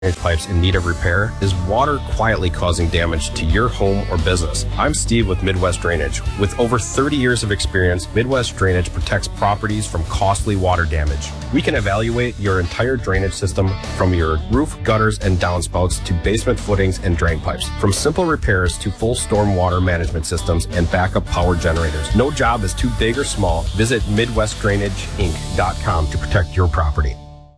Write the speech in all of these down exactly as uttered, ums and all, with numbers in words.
pipes in need of repair? Is water quietly causing damage to your home or business? I'm Steve with Midwest Drainage. With over thirty years of experience, Midwest Drainage protects properties from costly water damage. We can evaluate your entire drainage system from your roof, gutters, and downspouts to basement footings and drain pipes. From simple repairs to full storm water management systems and backup power generators. No job is too big or small. Visit Midwest Drainage Inc dot com to protect your property.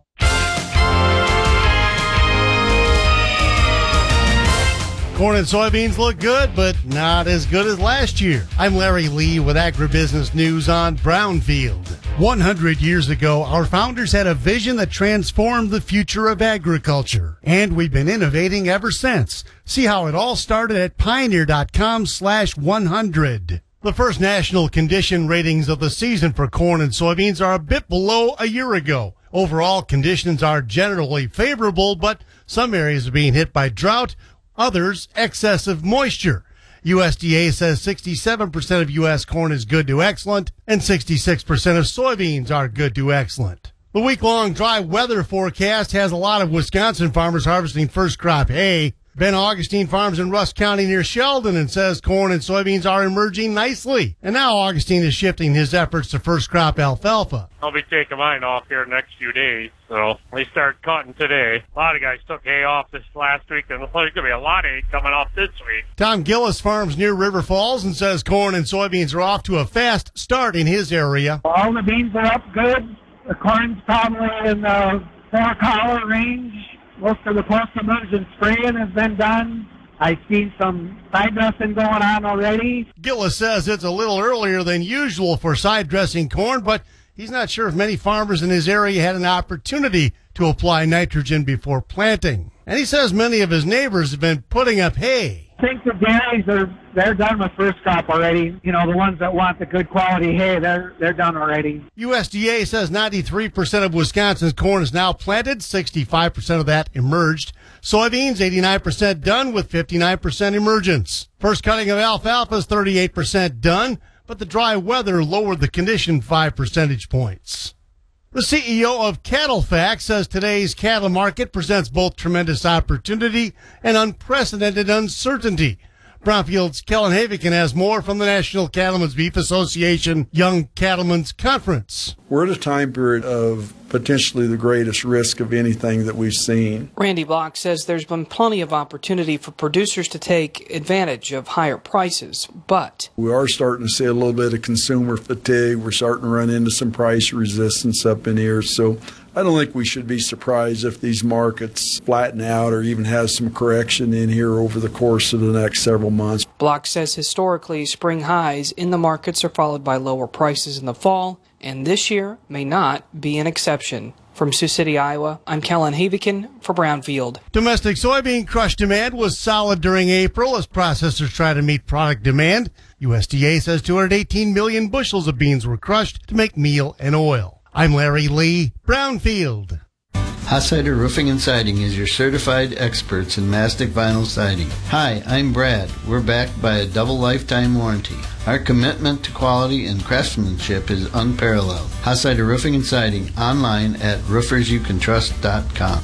Corn and soybeans look good, but not as good as last year. I'm Larry Lee with Agribusiness News on Brownfield. one hundred years ago, our founders had a vision that transformed the future of agriculture, and we've been innovating ever since. See how it all started at pioneer dot com slash one hundred. The first national condition ratings of the season for corn and soybeans are a bit below a year ago. Overall, conditions are generally favorable, but some areas are being hit by drought, others, excessive moisture. U S D A says sixty-seven percent of U S corn is good to excellent, and sixty-six percent of soybeans are good to excellent. The week-long dry weather forecast has a lot of Wisconsin farmers harvesting first crop hay. Ben Augustine farms in Rusk County near Sheldon and says corn and soybeans are emerging nicely. And now Augustine is shifting his efforts to first crop alfalfa. I'll be taking mine off here the next few days, so we start cutting today. A lot of guys took hay off this last week, and there's going to be a lot of hay coming off this week. Tom Gillis farms near River Falls and says corn and soybeans are off to a fast start in his area. All the beans are up good. The corn's probably in the four collar range. Most of the post-emergent spraying has been done. I've seen some side dressing going on already. Gillis says it's a little earlier than usual for side dressing corn, but he's not sure if many farmers in his area had an opportunity to apply nitrogen before planting. And he says many of his neighbors have been putting up hay. I think the dairies are they're done with first crop already. You know, the ones that want the good quality hay, they're they're done already. U S D A says ninety-three percent of Wisconsin's corn is now planted, sixty-five percent of that emerged. Soybeans, eighty-nine percent done with fifty-nine percent emergence. First cutting of alfalfa is thirty-eight percent done, but the dry weather lowered the condition five percentage points. The C E O of CattleFax says today's cattle market presents both tremendous opportunity and unprecedented uncertainty. Brownfield's Kellen Havikin has more from the National Cattlemen's Beef Association Young Cattlemen's Conference. We're at a time period of potentially the greatest risk of anything that we've seen. Randy Block says there's been plenty of opportunity for producers to take advantage of higher prices, but we are starting to see a little bit of consumer fatigue. We're starting to run into some price resistance up in here, so I don't think we should be surprised if these markets flatten out or even have some correction in here over the course of the next several months. Block says historically spring highs in the markets are followed by lower prices in the fall, and this year may not be an exception. From Sioux City, Iowa, I'm Kellen Havikin for Brownfield. Domestic soybean crush demand was solid during April as processors try to meet product demand. U S D A says two hundred eighteen million bushels of beans were crushed to make meal and oil. I'm Larry Lee, Brownfield. Hossider Roofing and Siding is your certified experts in mastic vinyl siding. Hi, I'm Brad. We're backed by a double lifetime warranty. Our commitment to quality and craftsmanship is unparalleled. Hossider Roofing and Siding, online at roofers you can trust dot com.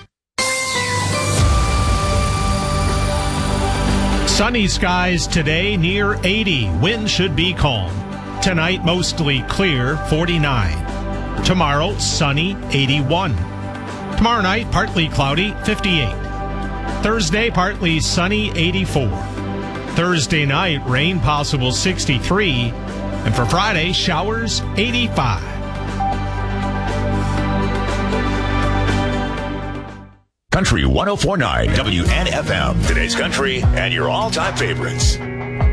Sunny skies today, near eighty. Wind should be calm. Tonight, mostly clear, forty-nine. Tomorrow, sunny, eighty-one. Tomorrow night, partly cloudy, fifty-eight. Thursday, partly sunny, eighty-four. Thursday night, rain possible, sixty-three. And for Friday, showers, eighty-five. Country one oh four point nine W N F M. Today's country and your all-time favorites.